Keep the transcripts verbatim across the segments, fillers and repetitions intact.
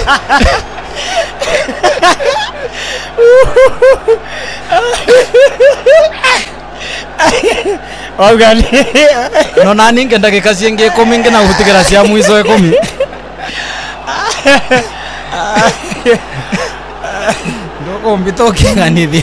Ogani. No nani ngenda ke kazi nge komi ngena utikira cia mwizo ekomi. Ndoko mbitoke ngani.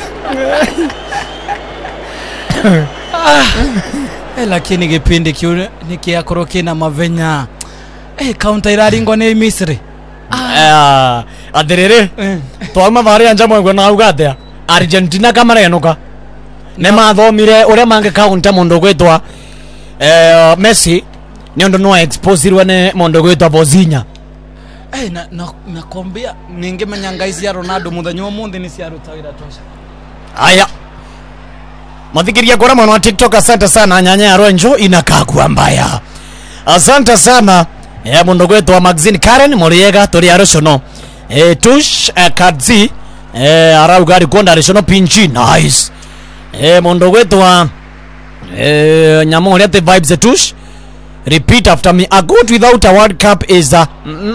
Eh, lakini kipindi kiu nikiakoro kina mavenya. Eh, counter iraringo ni Misri. Ah, adirere. Twauma bari anja mwe na ugatea. Argentina kamera yanoka. Nema thomire ure mange counter mondo gwetwa eh Messi ni ndo no expose rwane mondo gwetwa Bozinya. Eh, na nakwambia ningemenya ngaizi ya Ronaldo muthanyo mundi ni cia rutawira tosha. Aya. Mathikiria kwa mwana wa TikTok, asante sana nyanya ya Ronjo inakaa kuwa mbaya. Asante sana ya mondo gwetwa Maxine Karen Moriega tori aroshono. Eh Tush eh, Kadzi eh araugari konda aroshono pinchi nice. Eh mondo gwetwa eh nyamore the vibes Tush. Repeat after me. A goat without a World Cup is a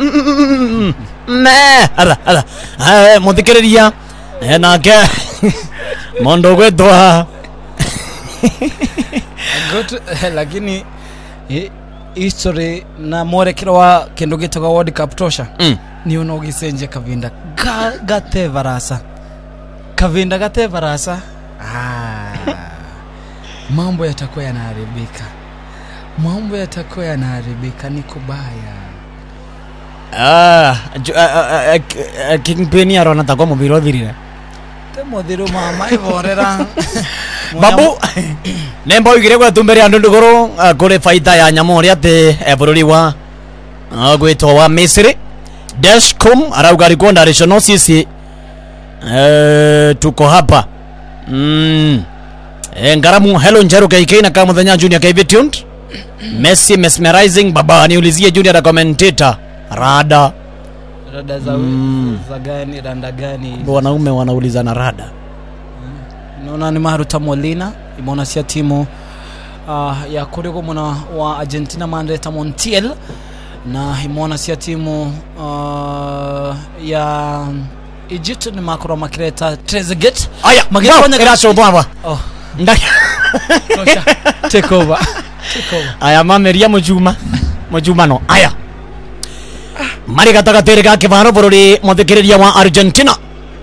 nah. Ala ala. Eh muthikiria eh nake mondo gwetwa Goat lakini history na morekero wa kendo gitoka World Cup tosha. Mm. Ni unogisenje Kavinda Ga, gate varasa Kavinda gate varasa. Ah. Mambo yatakuwa yanaharibika. Mambo yatakuwa yanaharibika, ni kubaya. Ah, Kingpin ya Ronaldo kwa mubiro dhirira. Temo dhiru mama ivorera. Babu nembo igire kwa tumbere andu ndugoro kore faita ya nyamori ate ebururi wa gwetwa wa Misri Dashcom araugari konda reshono sisi eh tuko hapa mm eh ngaramu hello njero kaike na kama thanya junior kaive tuned Messi mesmerizing baba niulizie junior da commentator rada rada za mm. za gani randa gani wanaume wanauliza na rada. Naona ni Maruta Molina imeona sia timu uh, ya Korego mwana wa Argentina Mandeta Montiel na imeona sia timu uh, ya Egypt ni makoro makireta Trezeguet. Aya magifanya kirasho baba. Oh ndaki tosha take over take over. Aya mameria mujuma mujuma no aya mari gataka tereka kibano borori muthikiriria wa Argentina.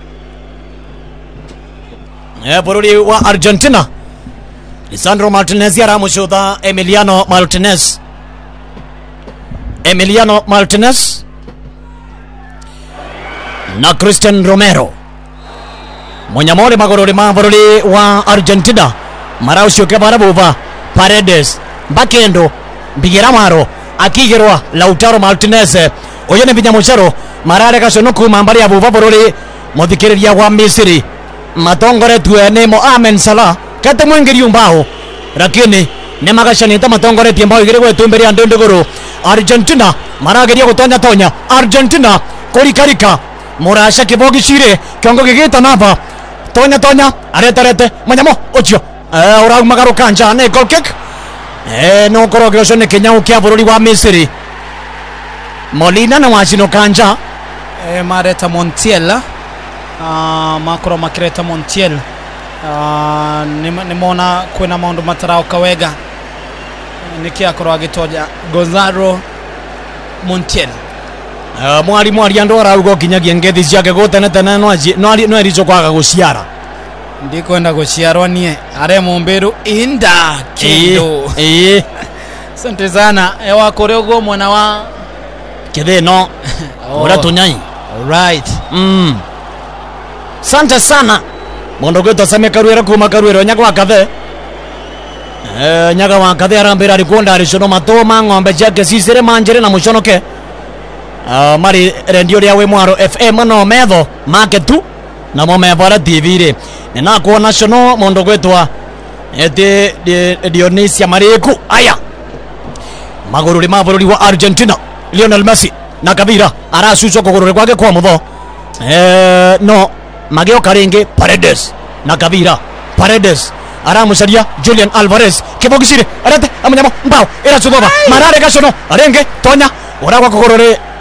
Eh borori wa Argentina Lisandro Martinez ya ramushuda Emiliano Martinez Emiliano Martinez na Christian Romero Monyamore magorori ma borori wa Argentina Marausio kebarabuva Paredes Bakendo Bigiramaro Akigirwa Lautaro Martinez oyene binyamuchero marare kashonuku mambari ya buva borori muthikiriria wa Misri matongore tuene mo Amen Salah kate mwengeri umbao lakini nemagashanita matongore tiembao igire gwetumberi andondogoro Argentina marageria gutonya tonya Argentina korikarika murasha kibogi shire kiongo gigita nava tonya tonya aretarete manyamo ochio eh ora magaro kanja ne goal kick eh no korogyo shone Kenya ukia borori wa Misri Molina na wachino kanja eh Mareta Montiel uh, makoro makireta Montiel uh, nimona kwena maundu matarao kawega nikia koro agitoja Gonzalo Montiel uh, mwari mwari andora ugo kinyagia ngethi ciake gotene tene no no no ericho kwaga guciara ndikwenda guciarwa nie are mumbiru inda kindo eh asante sana ewa korego mwana wa kideno ora tunyai right mm asante sana mondo gweto same karuera kuma karuera nyakwa kathe eh nyaka wa kathe arambira arikonda arishono matoma ngombe jake sisire manjere na mushonoke ah mari rendio ya we mwaro F M no metho market tu na mo mebara T V re na ko national mondo gwetwa ete Dionisia Mariku aya magorori maborori wa Argentina Lionel Messi na Kabira arasucho kogorore kwake kwa mutho eh no mageo karenge Paredes na Kabira Paredes aramusaria Julian Alvarez kibogisire arate amanyamo mbao era sudoba marare gashono arenge tonya ora kwa kogorore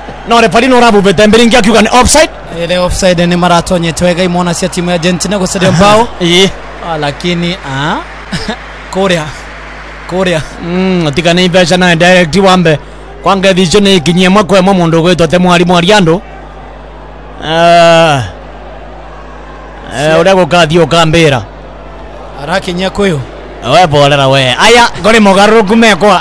no referee no rabu betembiringia kiuga ni offside. Ile offside ni maratonye twega imona cia timu ya Argentina gusadia bao. Ii. Lakini ah Korea Korea mm tika ni pesa na direct wambe kwanga thicho ni kinyie mwako emo mundu gwetwa te mwari mwariando ah eh ura gukathi ukambira arakinya kuyo we bolera we aya ngore mugaruku mekwa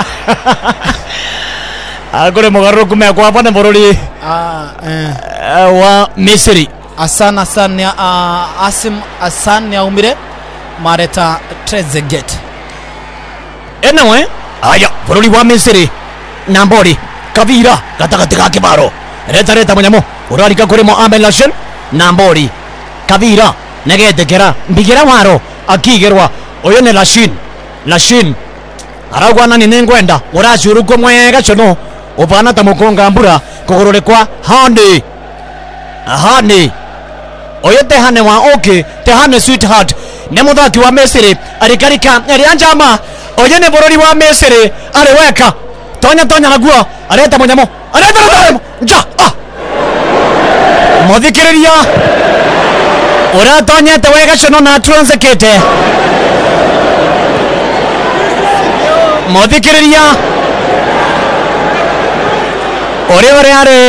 agore mugaruku mekwa bana borori ah eh wa Misri asana sana uh, Asim Asan ya umire mareta Trezeguet enawe aya borori wa Misri nambori Kavira gatagati ga kibaro reta reta munyamo urarika kuri Mohamed Lashin nambori Kavira negetekera mbigira waro akigerwa oyo ne Lashin Lashin aragwana ni nengwenda urashuruko mwega chono upana tamukonga mbura kogorore kwa Hande Hande oyo tehane wa okay tehane sweetheart ne muthaki wa Misri arikarika arianjama oyo ne borori wa Misri areweka tonya tonya naguo areta munyamo areta munyamo ja ah modhikiria ora tonya tewega chono na transekete modhikiria ore ore are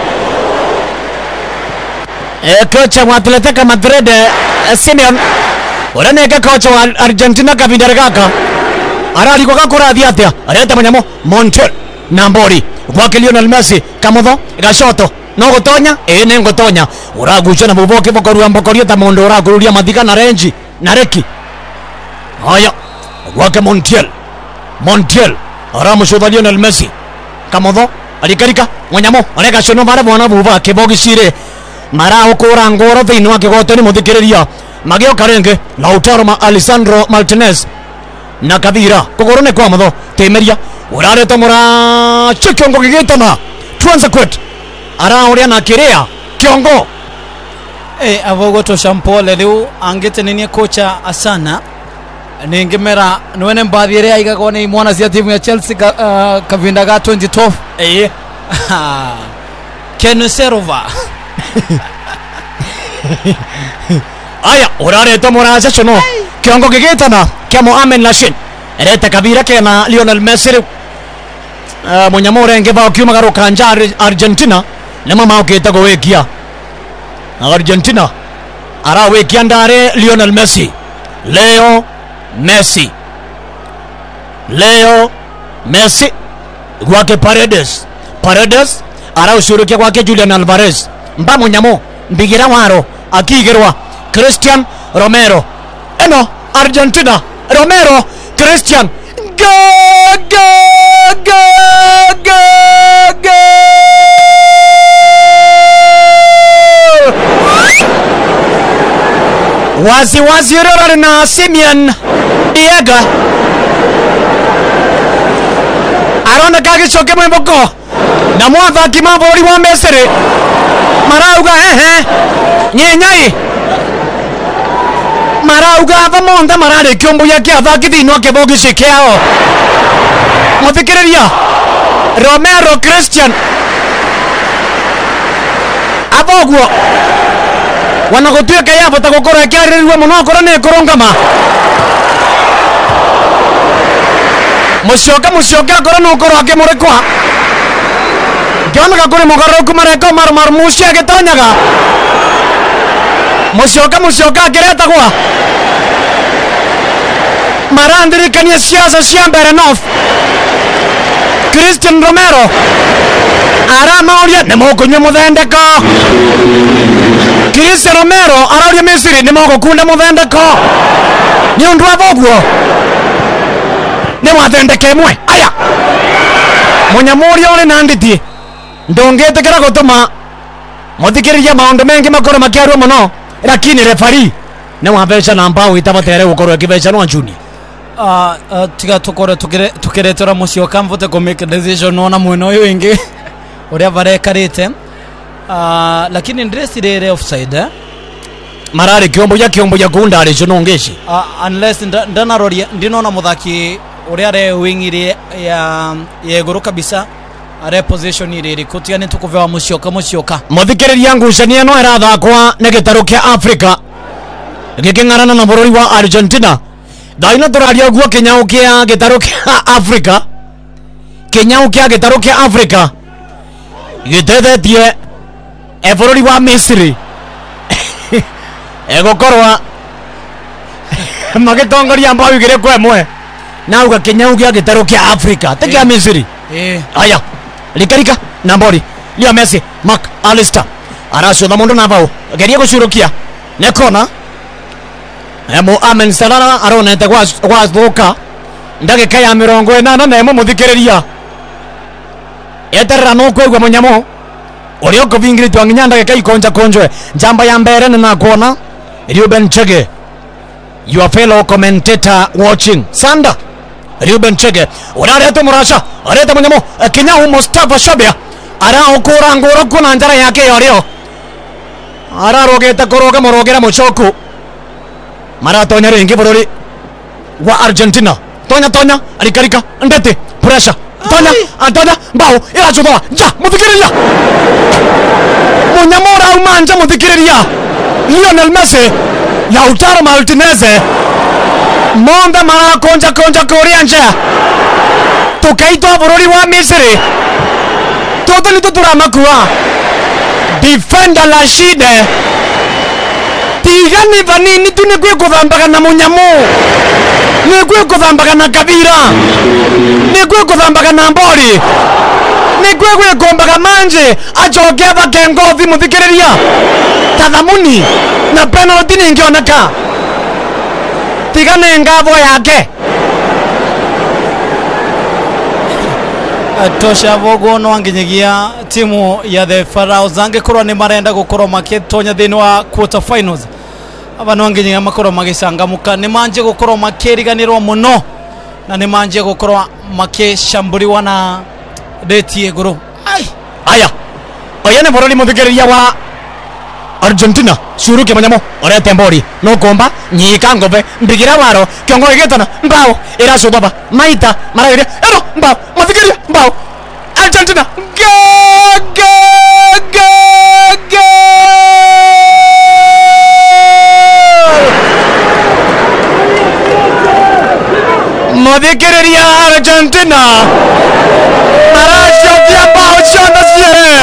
e kocha wa Atletico Madrid Simeone ora neka kocha wa Argentina Kavinda Gaka arali kwa kurathi atia areta munyamo Montiel nambori gwake Lionel Messi kamotho gashoto no gutonya e ne ngutonya uragucha na muboke bokorua mbokorio ta mondo uragururia mathika na renji na reki haya gwake Montiel Montiel aramushuda Lionel Messi kamotho alikarika munyamo areka shono mara bona buba kibogi shire mara okora ngoro thini wa kigoto ni muthikiriria magio karenge Lautaro ma Alessandro Martinez na Kavira kogorone kwa motho temeria urare tomora chikiongo gigitana tuanza kwet ara uria na kirea kiongo eh avogo to shampole riu angete nini kocha Asana ningemera nwene mbadhiere aiga kone imwana cia timu ya Chelsea uh, Kavinda ga twenty twelve eh Kenuserova aya urare tomora chono kiongo gigitana kia Mohamed Lashin ereta Kavira kena Lionel Messi uh, munyamore ngeba kiuma garo kanja Argentina lema mao kita go wekia Argentina ara wekia ndare Lionel Messi Leo Messi Leo Messi gwake Paredes Paredes ara ushurukia gwake Julian Alvarez mba munyamo mbigira waro akigerwa Christian Romero eno Argentina Romero Christian go go go go go wazi wazi rora na Simeone Diego arona kage choke mwemboko na mwaza kimabori wa Misri marauga ehe nyenyai marauga vamonda marare kyombo yake athaki thini wa kibogi cikiao muthikiriria Romero Christian aboguo wanagotuika yabota gukora kiarirwe muno akora ne korongama mushoka mushoka akora no koro akimurekwa Jona kakure mugaroku mareko mar mar mushia getonyaga mushoka mushoka akireta kwa marandirikania siasa cia mbere north Christian Romero arama oria ne mokunywa muthendeko Christian Romero aroria Misiri ne mogukunda muthendeko ni undu aboguo ne wathendeke mwe aya munyamuria ore nanditi ndongete kera gutuma muthikiriria maundu mengi makoro makiarwa muno lakini referee ne wabeca namba witabatere gukorwo kibeca no juni uh, uh, tiga tukore tukire tukiretora mucio kamvote ko make decision ona mwena uyu ingi uria barekarite uh, lakini ndresire offside eh? marare kiombo ya kiombo ya kunda ari jono ngeshi uh, unless ndanaroria ndinona muthaki uria re wingire ya yeguru kabisa are position iri iri kutia ni tukuvewa musyoka musyoka muthikiriria ngucania no irathakwa ni gitaro kia Africa giking'arana na bururi wa Argentina daina turaria guo kinyau kia gitaro kia Africa kinyau kia gitaro kia Africa gitethetie e bururi wa Misri egokorwa magitongoria ambao igire kwemwe na uga kinyau kia gitaro kia Africa tikia Misri eh aya likarika nambori Leo Messi Mark Alistair arasho na mundu nabao geria gucurukia ne kona emo amen sarara aronete kwa kwa thuka ndagika ya mirongo ina na emo muthikiriria eterra no kwegwa munyamo uri oko vingiri twanginya ndagika ikonja konjwe jamba ya mbere na kona Ruben Chege your fellow commentator watching Sanda Ruben Chege urareta murasha areta munyamo Kinyahu Mustafa Shabia ara okura ngoro kuna njara yake yorio ara rogeta koroga morogera muchoku mara tonya ringi bururi wa Argentina tonya tonya alikarika ndete pressure tonya antonya bao ila chudoa ja muthikiriria munyamora umanja muthikiriria Lionel Messi Lautaro Martinez monda mara konja konja koria nje tukaitwa bururi wa Misri toto ni tutura makua defender la shide tigani vanini tune kwe kudhambaga na munyamu ne kwe kudhambaga na kabira ne kwe kudhambaga na mbori ne kwe kwe kombaga manje achogea vakengothi muthikiriria tathamuni na penalty ningioneka tigane ngavo yake tosha vogo no anginyagia timu ya the Pharaohs zange korwa ni marenda gukorwa makitonya thini wa quarter finals aba no anginyagia makorwa magicangamuka ni manje gukorwa makiriganirwa muno na ni manje gukorwa makishamburiwa na deti eguru ai aya oyene boroni muthikiriria wa Argentina shuruke manyamo orete mbori no komba nyika ngove mbigira waro kiongo igitana mbao iraso baba maita maragire ero mbao muthikiriria mbao Argentina go go go go muthikiriria Argentina marasho vya bao chona sie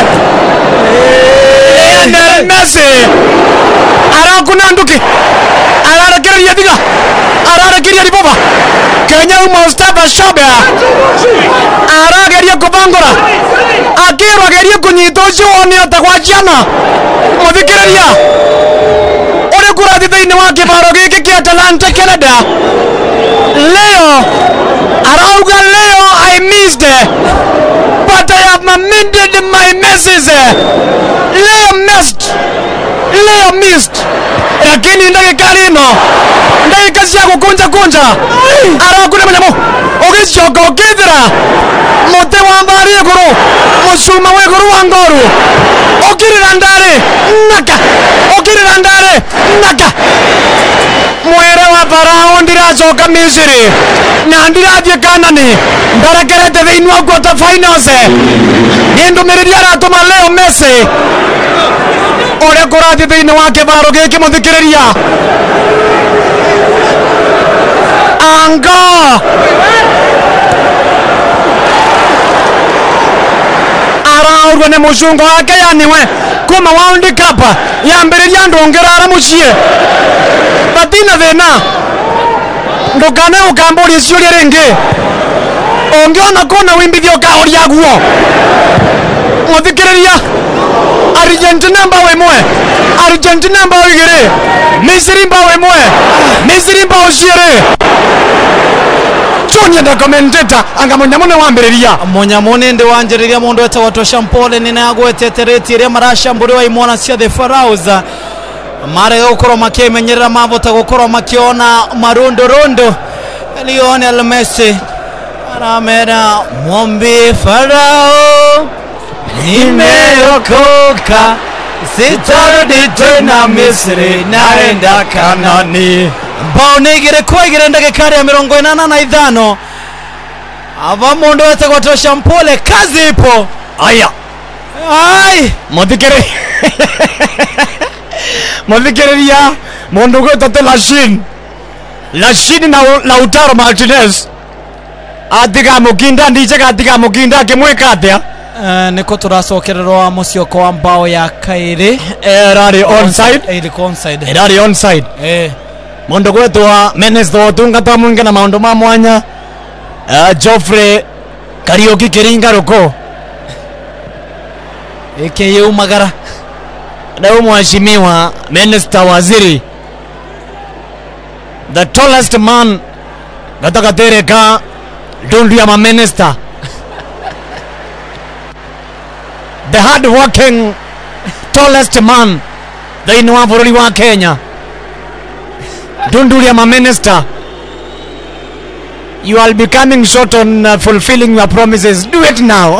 Lionel Messi arakuna nduki ararekereria diga ararekereria riboba Kinyahu Mustafa Shabia arageria kubangora akirwa geria kunyita ucioni atagwaciana muthikiriria uri kurathi thiini wa kibaro giki kia Atlanta Canada leo arauga leo I missed but I have amended my messages leo missed leo missed lakini ndagika rino ndagika cia gukunja kunja arakune manyamo ugicoka ukithira muti wa mbari iguru mucuma wa iguru wa ngoru ukirira ndari naka ukirira ndari naka mwere wa Farao ndiracoka Misiri na ndirathie Kanani ndarekerete thiini wa quarter finals ni ndumiriria aratuma Leo Messi ore kurathi thiini wa kibaro giki muthikiriria anga araurwa ni mucungo wake yaniwe kuma World Cup yambiriria ndongera mucie batina thina ndukane ukamburi ciuria ringi ongiona kona wimbithio kaoria guo muthikiriria Argentina mbao imwe Argentina mbao igiri Misiri mbao imwe Misiri mbao ciiri Chonya da commentator anga munyamone wambiriria munyamone ndi wanjiriria mundu eta watosha mpole nina agwetetereti iria marashamburiwa imona cia the Pharaohs mare gukoro makimenyerera mavota gukoro makiona marundo rondo Lionel Messi aramera mwombi Farao nimeokoka sitarudi tena Misri naenda Kanani bao nigire kwa igire ndagikari ya mirongo inana na ithano ava mundu wete kutosha mpole kazi ipo aya ai muthikire muthikiriria mundu gwetete Lachine Lachine na Lautaro Martinez atiga mukinda ndichega atiga mukinda kimweka atia uh, niko turacokererwa mucioko wa mbao ya kairi erari onside ili onside erari onside eh mundu gwetwa minister utungata mwingi na maundu ma mwanya uh, Geoffrey Kariuki Kiringa Ruko eke umagara na mheshimiwa minister waziri the tallest man gataka tereka dundu ya ma minister the hard working tallest man the inua bururi wa Kenya dundu ya ma minister you are becoming short on uh, fulfilling your promises. Do it now.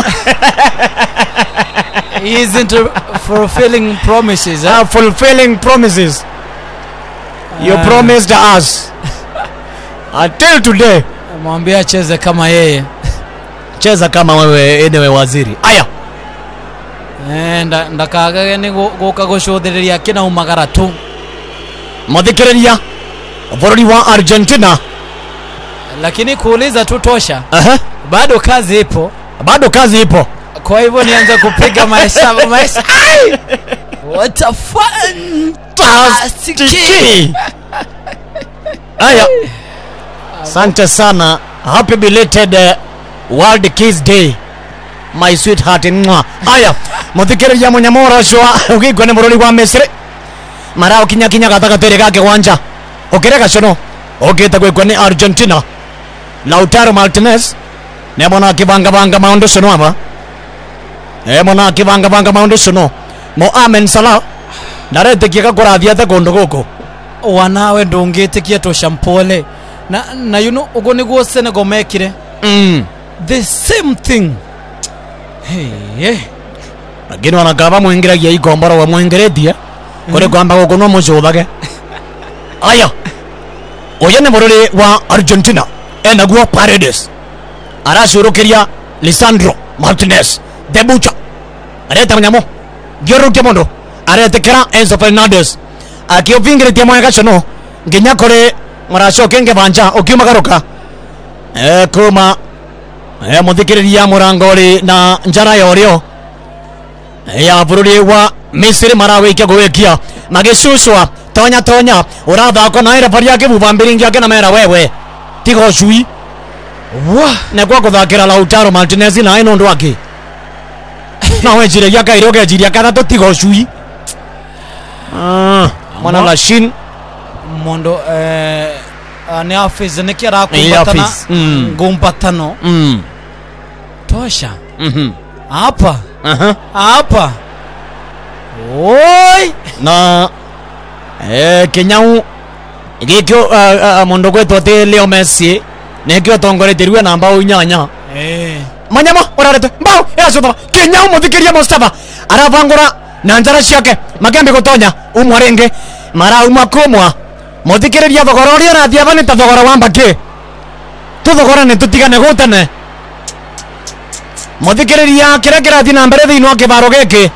He isn't fulfilling promises eh? uh, fulfilling promises you uh, promised us until today. Mwambie cheze kama yeye cheza kama wewe enewe waziri aya eh nda ndakagage ni guka gucuthiria kina umagara tu muthikiriria bururi wa Argentina lakini kuuliza tu tosha uh -huh. bado kazi ipo bado kazi ipo kwa hivyo nianza kupiga mahesabu mahesabu what a fantastic aya asante sana happy belated uh, World Kids Day my sweetheart mwa aya muthikiriria munyamora shwa ugigwa ne bururi wa Misri marao kinya kinya gataka tere gake wanja okirega shono okita gwekwa ni Argentina Lautaro Martinez ne bona kibanga banga maundu shono aba e bona kibanga banga maundu shono Mohamed Salah narete kiaka kurathia ta kondo goko wanawe ndungitikia tosha mpole na na you know ugo niguo Senegal mekire mm the same thing hey yeah lakini wanakaba muingiragia ikombora wa muingiretie kore kwamba goko no mucuthage aya oyene bururi wa Argentina enaguo Paredes aracurũkĩria Lisandro Martinez the Butcher areta mnyamo gĩorũkia mũndũ aretekera Enzo Fernandez akĩũbingĩrĩtie mwega cono nginya kũrĩ mũracoke ngĩbanja ũkiumagaruka eh kuma eh mũthikĩrĩria mũrangori na njara ya ũrĩo ya bururi wa Misri marawĩkia gũwĩkia magĩcucwa tonya tonya ũrathako na ĩra bari yake bubambĩringi yake na mera wewe tigo cui wa na kwa kuthakira Lautaro Martinez na ino ndo ake na wejire ya kairo ke jiria kana to tigo cui ah mwana Lachine mondo eh ne office ne kira kumpatana ngumpatano mm tosha mhm hapa aha hapa oi na eh Kenyau gikyo mondo gwetu ate Leo Messi nekyo tongoretirwe na mbao nyanya eh manyama orarete mbao yacoto Kenyau muthikiria Mustafa arabangura na njara ciake magembe gutonya umwarenge mara uma kumwa muthikiriria thogora uria rathia bani ta thogora wa mbaki tuthogora ne tutigane gutane muthikiriria kira kirathi na mbere thiino akibaro giki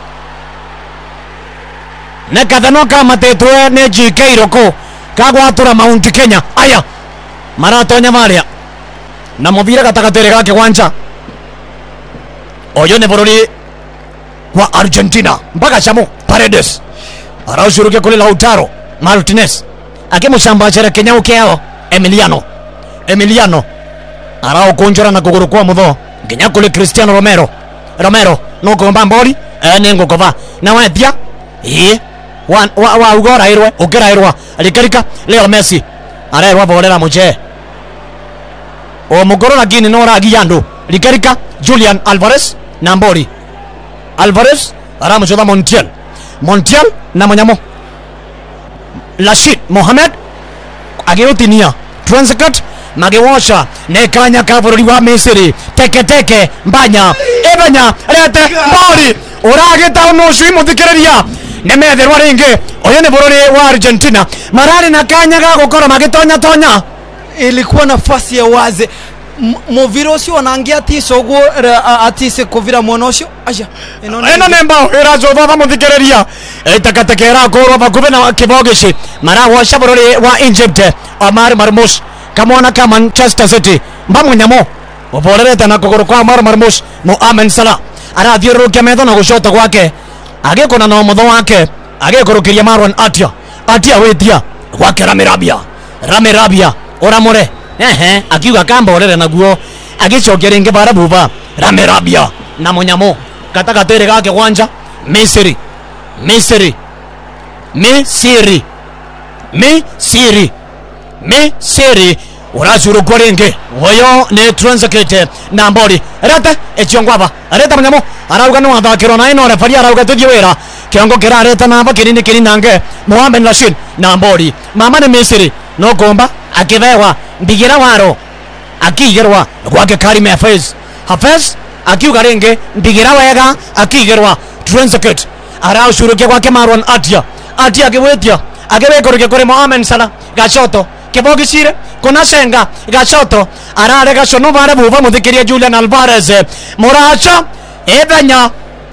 ne kathano kama tetwe ne G K Iroko kagwatura Mount Kenya aya maratonya maria na muvira gatagatere gake wanja oyo ne bururi wa Argentina mpaka chamo Paredes araucurukia kule Lautaro Martinez akimucambacera Kenya ukeo Emiliano Emiliano arao konjora na kuguru kwa mutho nginya kule Cristiano Romero Romero no komba mbori ene ngokova na wetia eh wa wa, wa ugora irwe ukira irwa alikarika Leo Messi arerwa bolera muje o mugoro na gini no ragi yandu likarika Julian Alvarez na mbori Alvarez aramuchoda Montiel Montiel na manyamo Rashid Mohamed ageutinia Transicat magewosha nekanya kabururi wa Misri teke teke mbanya ebanya rete mbori uragita unoshui muthikiriria nemetherwa ringi oyo ni bururi wa Argentina marari na kanya ga gukora magitonya tonya ilikuwa nafasi ya wazi moviro sio wanangia tiso go atise kovira monosho aja eno nemba irazo baba muthikireria etakatakera korwa bakuve na kibogishi mara wa shaburori wa Egypt Omar Marmush kamona ka Manchester City mbamunyamo oborereta na kogoro kwa Omar Marmush Mohamed Salah arathiurukia metho na gushota gwake agikona no mutho wake agikurukiria Marwan Atia Atia wetia gwake Ramirabia Ramirabia oramore ehe akiuga kamborere naguo agicokia ringi bara buba Ramirabia na munyamo katagatere gake kwanja Misri Misri Misri Misri Misri uracuru korenge oyo ne transakete na mbori rata echiongwaba areta munyamo arauga no athakiro na ino refari arauga tuthie wira kiongo kira areta na bakirini kiri nange Mohamed Rashid na mbori mama ne Misri no komba akivewa mbigira waro akigerwa gwake Karim Hafez Hafez akiuga renge mbigira wega akigerwa transakete araucurukia gwake Marwan Atia Atia agwetia agewekorokia kuri Mohamed Salah gachoto kibogicire kuna senga gachoto arare gacono bare buva muthikiria Julian Alvarez Moracha ebenya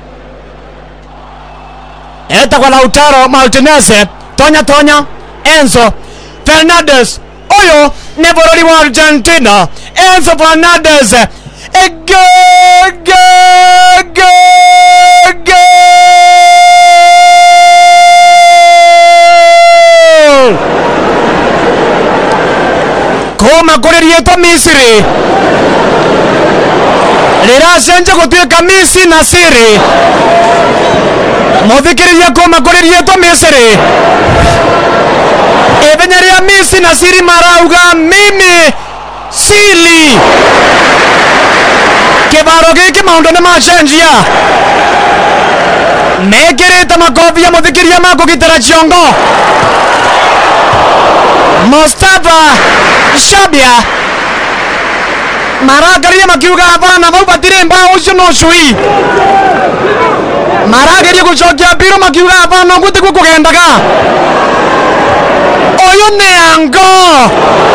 eta kwa Lautaro Martinez tonya tonya Enzo Fernandez oyo ne borori wa Argentina Enzo Fernandez ege ge ge ge koma korerieto Misri rira senje gutwika Misri na Siri muthikiria koma korerieto Misri ebenyeria Misri na Siri marauga mimi sili kibaro giki maundu ni machenjia mekirite makofi ya muthikiria mako gitara chiongo Mustafa Shabia maragaria makiuga hapana bau batire mbao ucio no cui maragaria gucokia biro makiuga hapana guti gukugendaga oyo ne ango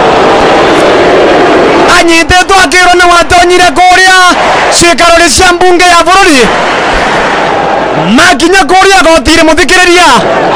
anyite twakirwo ni watonyire kuria cikarori cia mbunge ya bururi makinya kuria gotire muthikiriria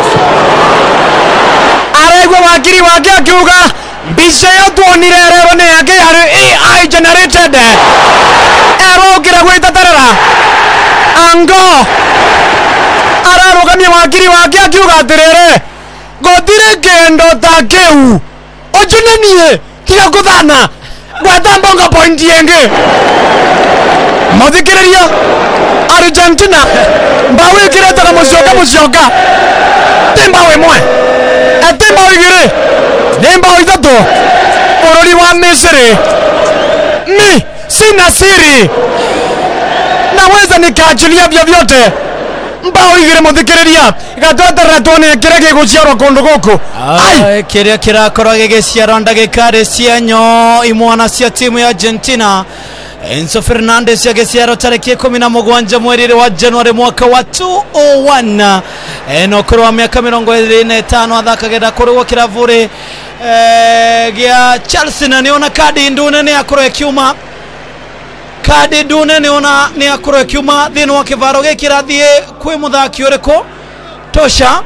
aregwa wakiri wake akiuga mbica yo tuonire rero ni yake yari A I generated erogira gwitatarira ango ararugamia wakiri wake akiuga atirire gotire kendo ta kiu ojunenie tiga kuthana gwatambonga point yenge muthikiriria Argentina mbawe kireta na mucioka mucioka timbawe mwe atemba igire nemba itatu orori wa Misri mi sina siri naweza nikaachilia vyovyote mbao igire muthikiriria gatota ratone kirege guciarwa kundu guku ai kiria kirakora gigiciarwa ndagikari cianyo imwana cia timu ya Argentina Enzo Fernandez agiciarwa tariki kumi na mugwanja mweri wa Januari mwaka wa two oh one eno kurwa miaka mirongo iri na itano athakagira kurwa kiravuri eh gia Chelsea na niona kadi ndune ni akoro kiuma kadi ndune niona ni akoro kiuma thini wa kivaro gikirathie kwi muthaki uriko tosha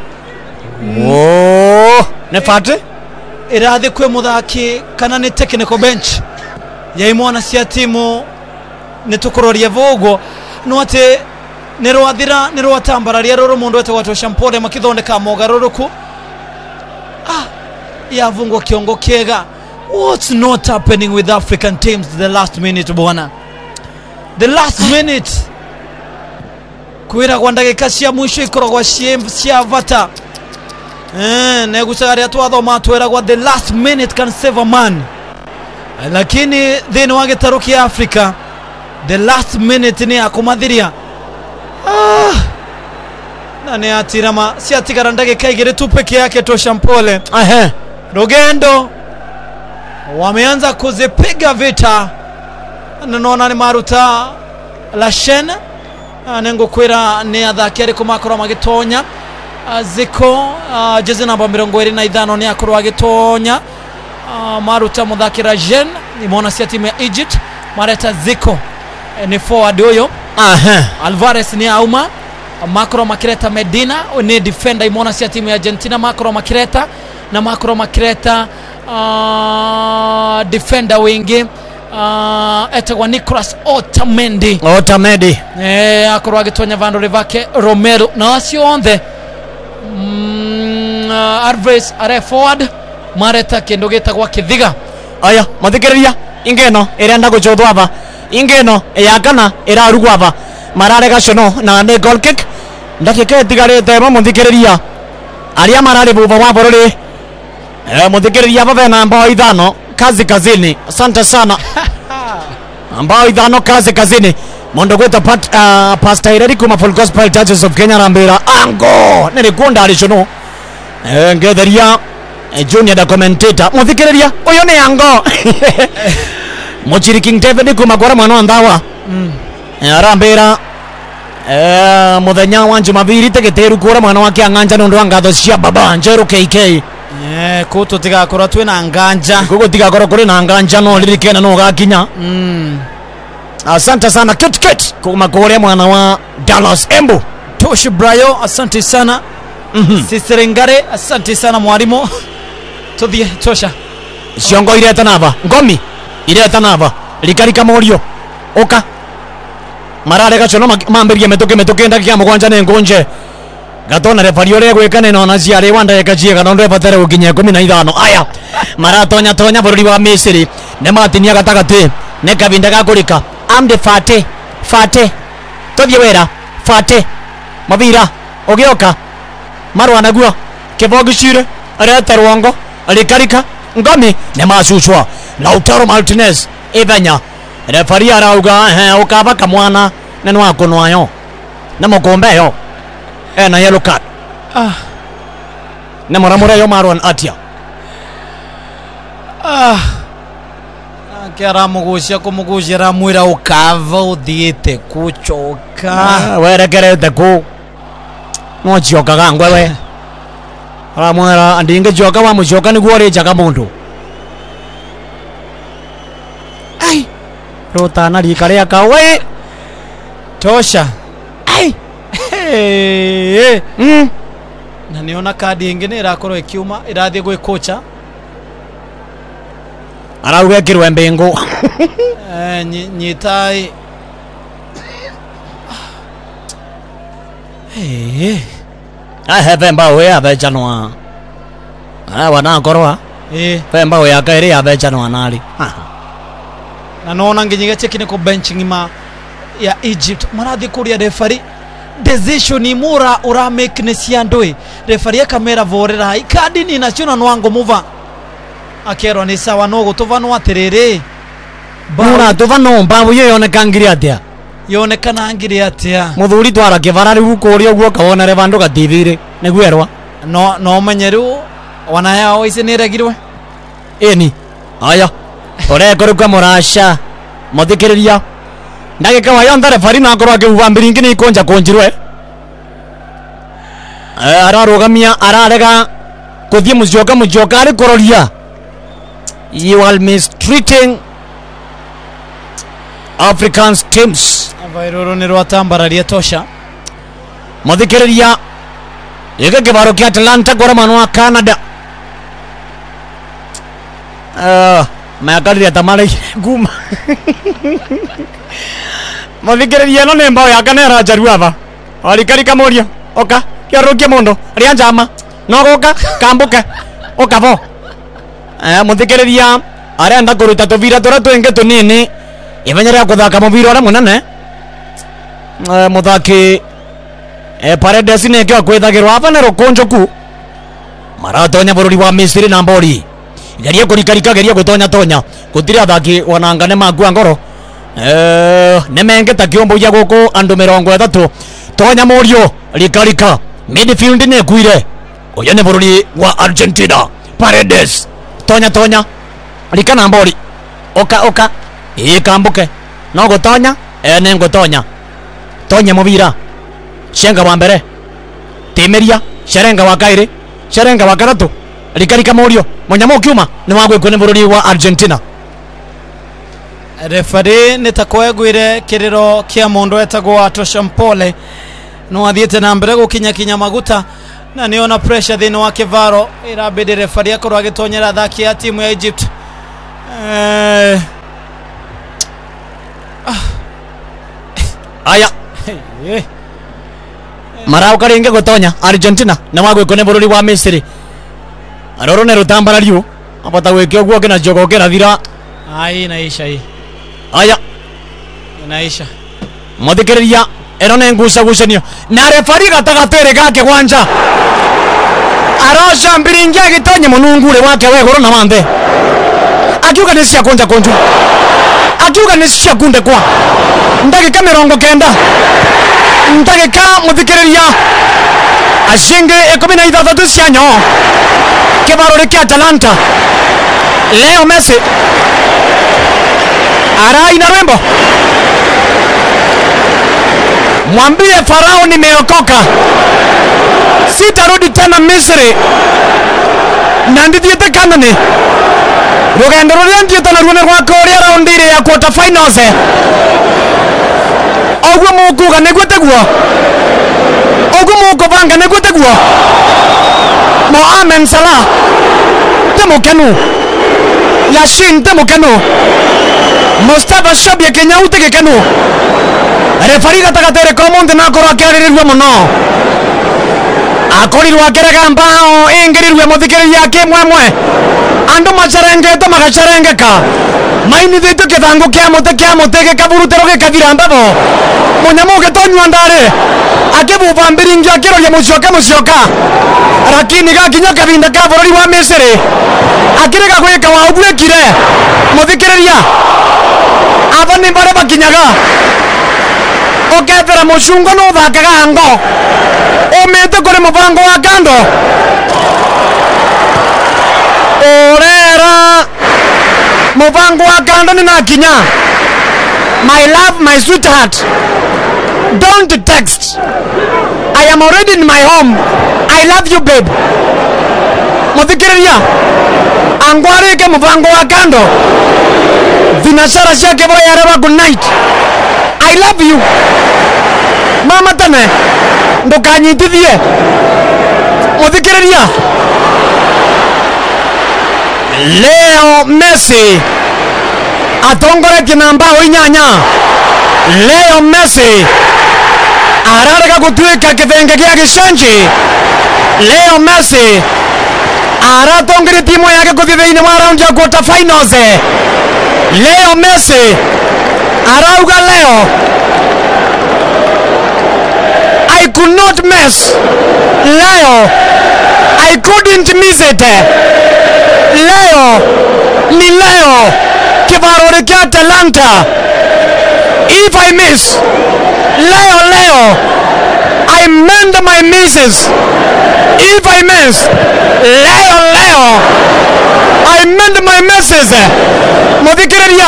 oh ne fate irathi kwi muthaki kana ni technical bench ya imwana cia timu nitukuroria vugo no ate nirwathira nirwatambararia roro mundu ete watosha mpole makithondeka mogaruruku ah ya vungo kiongo kiega what's not happening with African teams the last minute bwana the last minute kuira kwa ndagika cia mwisho ikoragwa cia vata eh negusagaria twathoma twera kwa the last minute can save a man lakini thini wa gitaru kia Africa the last minute ni akumathiria ah na ni atirama si atigara ndagika igire tu peke yake tosha mpole ehe rugendo wameanza kuzipiga vita nanaona ni maruta la chaîne nengo kwira ni athaki ariko makoro magitonya ziko jezi namba mirongo iri na ithano ni akoro agitonya maruta muthakira Jean imona cia timu ya Egypt mareta Zico e, ni forward huyo. Aha. Alvarez ni auma, Macro Makireta Medina ni defender imona cia timu ya Argentina. Macro Makireta na Macro Makireta uh, defender wingi uh, etagwa Nicolas Otamendi. Otamendi eh akorwa agitonya vandole vake Romero na acio onthe mm, uh, Alvarez are forward mareta kendo getagwa Kithiga. aya mathikiriria ingeno irenda gucothwa ava ingeno yakana irarugwa ava mararega cono na ni goal kick ndakika itigarite mo muthikiriria aria marari buva wa borori eh muthikiriria baba na mbao ithano kazi kazini. Asante sana ambao ithano kazi kazini mondo gweta pat uh, Pastor Ireri kuma Full Gospel Churches of Kenya Rambira ango nirikunda alicono eh ngetheria eh, junior da commentator muthikiriria uyo ni ango Mochiri King David kuma gora mwana ndawa mm. eh, Rambira eh muthenya wa Jumapili tegeteru kura mwana wake anganja ndo angatho cia baba njeru K K eh kuto tiga kora twina nganja kuko tiga kora kuri na nganja no lirikena no gakinya mm. Asante sana Kit Kit kuma kore mwana wa Dallas Embu Tosh Brayo, asante sana mhm mm Siserengare, asante sana mwalimu Tudhie Tosha Siongo ireta nava ngomi ireta nava likarika morio oka marare gacono mamberie metoke metoke ndakia mugwanja ne ngonje gatona refari ore gwekane no na ciare wanda ekajie kana ndo ebatere gukinya kumi na ithano aya maratonya tonya bururi wa Misiri ne matinia gatagati ne kabinda gakurika amde fate fate tothie wera fate mabira ogioka marwana guo kibogicire areta rwongo alikarika ngomi ne masucwa Lautaro Martinez evenya refari arauga eh ukaba kamwana neno akono ayo na mukombe yo eh na yellow card ah na maramura yo marwan atia ah kera mugusha kumugujira mwira ukava uthiete kuchoka ah, werekerete ku no chioka gangwe we ara mwera andinge joka wa muchoka ni guore chaka mundu ai rota na rikare akawe Tosha ai hey, mm na niona kadi ingine irakorwo ikiuma irathie gwe kocha arauga kirwe mbengo eh nyitai eh I have mbao ya bechanwa ah wana korwa eh mbao ya kairi ya bechanwa nali na nona nginyige technical bench ngima ya Egypt marathi kuria referee decision imura ura make nesiandwe referee kamera vorera ikadi ni national nwango muva akero ni sawa no gutovano atiriri bura tovano mbavu yo yonekangire atia yonekana ngire atia muthuri twara kivarari gukuri ogwo kawonere vandu gativire nigwerwa no no menyeru wana yao isineregirwe eni aya ore koruka murasha muthikiriria ndagika wa yonda refari na korwa kiuva mbiringi ni konja konjirwe eh ararugamia ararega kuthie mucioka mucioka ari kororia you are mistreating African teams avairoro ni rwatambararia Tosha muthikiriria yega kibaro kia Atlanta gora mano wa Canada uh, mayakariria tamale guma muthikiriria no nemba ya kanera jaruava alikarika moria oka kiarukia mondo ria njama no goka kambuke oka vo eh muthikiriria arenda kuruta tovira tora twenge tunini ivenyera kuthaka muvira ora munene eh muthaki eh Paredes ne kyo kwithagirwa hapa ne rokonjoku maratonya bururi wa Misiri na mbori geria kurikarika geria gutonya tonya gutire athaki wanangane magua ngoro eh nemenge takiombo ya goko andu mirongo ithatu tonya morio rikarika midfield ne kuire oyo ne bururi wa Argentina Paredes tonya tonya rikana mbori oka oka ikambuke no gutonya ene ngutonya tonya mubira shenga wa mbere timeria sherenga wa kairi sherenga wa karatu rikarika morio munyamo kiuma ni wagwe kune bururi wa Argentina Refari nitakwegwire kiriro kia mundu etagwo Atosha Mpole no athiete na mbere gukinya kinya maguta na niona pressure thini wa kivaro irabidi refari akorwo agitonyera thaki ya timu ya Egypt. Eh aya marau karinge gutonya Argentina na magwiko ne bururi wa Misiri aroro ne rutambara riu apata gwikio guo kina jogo kira thira. Ai naisha hii aya inaisha muthikiriria ero ne nguca gucanio na refari gatagatere gake gwanja arosha mbiringi agitonye munungure wake wegoro na mande akiuga ni cia konja konju akiuga ni cia kunde kwa ndagika mirongo kenda ndagika muthikiriria ashinge ikumi na ithathatu cia nyo kibarore kia Atalanta. Leo Messi arai na rembo mwambie Farao nimeokoka, sitarudi tena Misri na ndithiete Kanani rugendo ruria nthiete na ruone rwaka uria raundi iri ya quarter finals ogwo mukuga niguo teguo ogwo mukubanga niguo teguo Mohamed Salah temukenu Yashin temukenu Mustafa Shobie Kenyau tegekenu refari gatagatere komonde na korwa kiaririrwe muno akorirwa kerega mbao ingirirwe muthikiriria kimwemwe andu macharengete magacharengeka mainithitio kithangu kia mute kia mute gikaburutero gikathira mbabo munyamu gitonywa ndare akibuba mbiringi akiroria mucioka mucioka lakini gakinya kavinda ka bururi wa Misiri akirega gwika wa ubwekire muthikiriria aba ni bare bakinyaga okethera mucungo no thakaga ngo umite kuri mubango wa kando orera mubango wa kando ni nakinya. My love, my sweetheart, don't text. I am already in my home. I love you babe. Muthikiriria angwarike mubango wa kando vinashara ciake boya reba good night. I love you mama tane ndukanyitithie muthikiriria. Leo Messi atongoretie na mbao inyanya. Leo Messi ararega gutuika kithenge gia gicanji. Leo Messi aratongoria timu yake kuthii thiini wa round ya quarter finals. Leo Messi arauga leo I could not miss. Leo I couldn't miss it. Leo ni leo kibarore kia Atalanta. If I miss leo leo I mend my misses. If I miss leo leo I mend my misses. Muthikiriria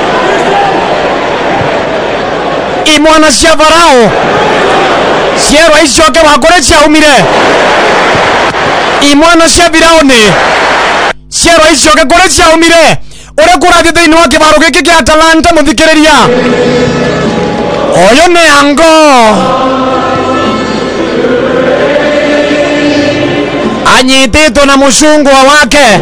imwana cia Farao ciero icoke wakore ciaumire. Imwana cia Firauni ciero icoke kore ciaumire uria kurathi thiini wa kibaro giki kia Atalanta. Muthikiriria oyo ni ango anyititwo na mucungwa wake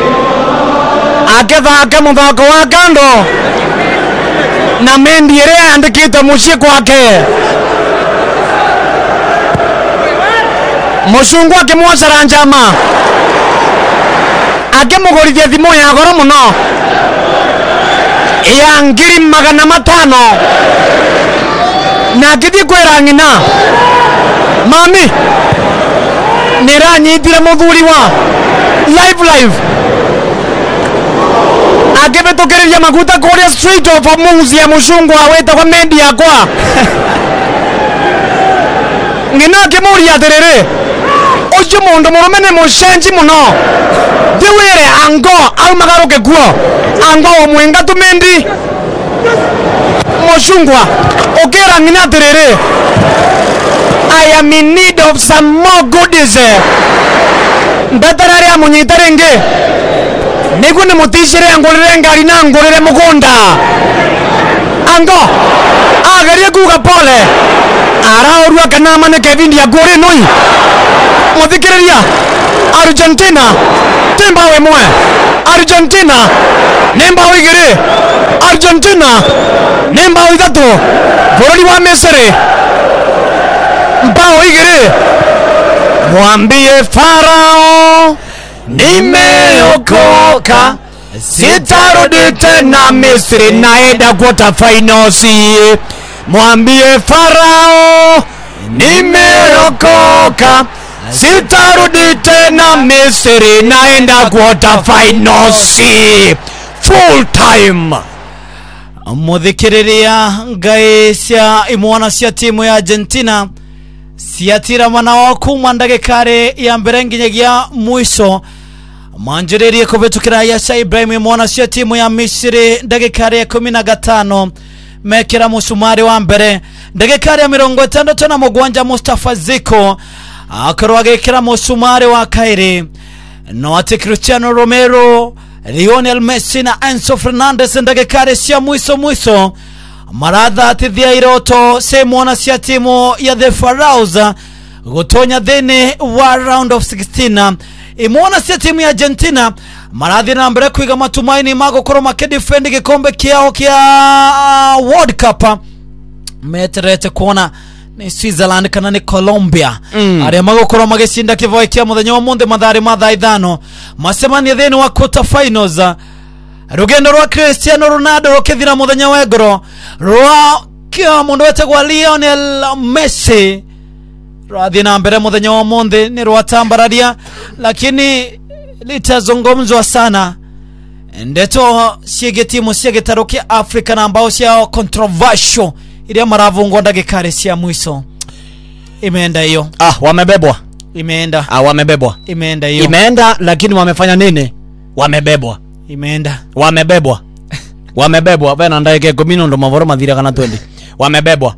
akithaka muthako wa kando na mendi iria yandikite mucii kwake. Mucungwa akimwacara njama akimugurithia thimu ya goro muno ya ngiri magana matano na akithii kwira ng'ina mami niranyitire muthuri wa live live akivitukiriria maguta kuria Street of Muzi mucungwa wetagwa mendi yakwa ng'ina akimuria atiriri ucio mundu murume ni mucenji muno thiwire ango aumagaruke kuo ango omwenga tumendi mucungwa ukira ng'ina atiriri I am in need of some more goodies. Ndatararia munyita ringi nigu ni mutishire ngorere ngari na ngorere mugunda ango agarie kuga pole araurua kana mane Kevin ya gore noi muthikiriria Argentina temba we mwe Argentina nemba wigire Argentina nemba wigatu borori wa Misri mbao igire mwambie Farao nimeokoka sitarudi tena Misri naenda quarter finals mwambie Farao nimeokoka sitarudi tena Misri naenda quarter finals full time. Muthikiriria ngai cia imwana cia timu ya Argentina siatira mwana wa kuma ndagikari ya mbere nginyagia mwisho manjiririe kubitukira ya Ibrahim imwana cia timu ya Misri ndagikari ya kumi na gatano mekira musumari wa mbere ndagikari ya mirongo itandatu na mugwanja Mustafa Ziko akarwa gekira musumari wa kairi no ati Cristiano Romero Lionel Messi na Enzo Fernandez ndagikari cia mwisho mwisho maradha atithia iroto semona cia timu ya the Pharaohs gutonya thini wa round of sixteen imona cia timu ya Argentina maradhi na mbere kuiga matumaini magokoro makidefend gikombe kiao kia uh, World Cup meterete kuona ni Switzerland kana ni Colombia mm. Aria magokoro magishinda kivoi kia muthenya wa munde mathari mathaa ithano masemani thini wa quarter finals rugendo rwa Cristiano Ronaldo rukithira muthenya wa egoro rwa kia mundu wetagwa Lionel Messi radhi na mbere muthenya wa munde ni rwatambararia lakini litazungumzwa sana ndeto siege timu siege taroki Africa na ambao sia controversial ile maravungo ndagikare cia mwiso imeenda hiyo. Ah, wamebebwa imeenda. Ah, wamebebwa imeenda hiyo. Imeenda lakini wamefanya nini? Wamebebwa. Imeenda. Wamebebwa. Wamebebwa bena ndaike kumi ndo mavoro mathira kana twenty. Wamebebwa.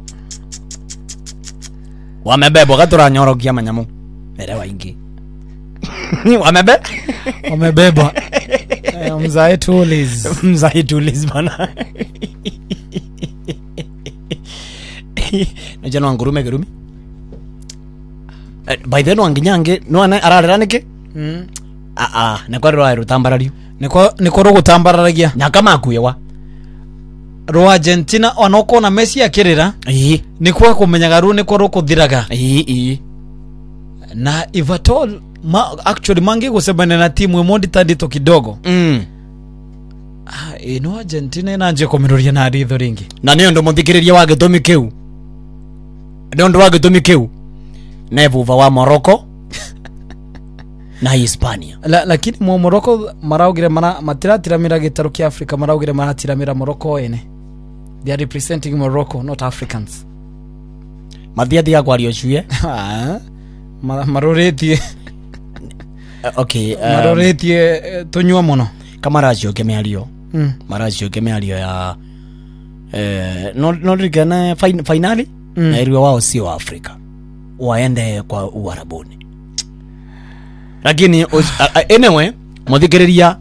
Wamebebwa gatura nyorokia manyamu. Elewa ingi. Wamebe? Wamebebwa. Eh, mzae tuliz. Mzae tuliz bana. Najana wangurume gerumi. By then wanginyange no ana araranike. Mm. Ah ah, nekwa ro rutambarari. Niko niko ro gutambaragia. Nyakama akuyewa. Ro Argentina onoko na Messi akirira. Ii. Niko kumenyaga ru niko ro kuthiraga. Ii ii. Na Ivatol ma actually mangi gusebana na timu emondi tandito kidogo. Mm. Ah, ino Argentina inanje komiroria na ritho ringi. Na niyo ndo muthikiriria wa gitumi kiu. Ndo ndo wa gitumi kiu. Nevuva wa Morocco na Hispania. La, lakini mu Morocco maraugire mara matiratiramira gitaro kia Africa maraugire maratiramira Morocco ene. They are representing Morocco, not Africans. Mathiathi ya kwario cuye. Ah. Maroretie. Okay, um, maroretie tunywa muno. Kama racio kemeario. Mm. Maracio kemeario ya eh no no rigana fin finali mm. na iliyo wao sio Afrika. Waende kwa Uarabuni. Lakini uh, anyway, muthikiriria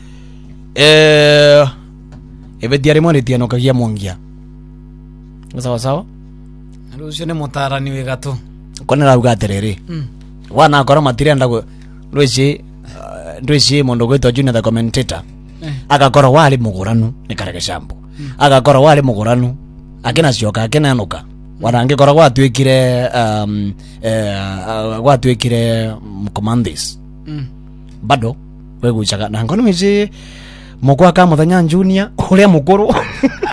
eh ebe diare mo retia no kagia mongia. Sawa sawa? Rucio ne mutarani we gato. Kone rauga aterere. Mm. Wana akora matirenda go rweci rweci mondo gweto junior the commentator. Eh. Agakora wali muguranu nikarege shambo. Mm. Agakora wali muguranu akina cionka akina nuka. Warange kora gwatwikire um eh gwatwikire commanders. Mm. Bado weguchaga na ngono mije mukwa ka muthanya junior uria mukuru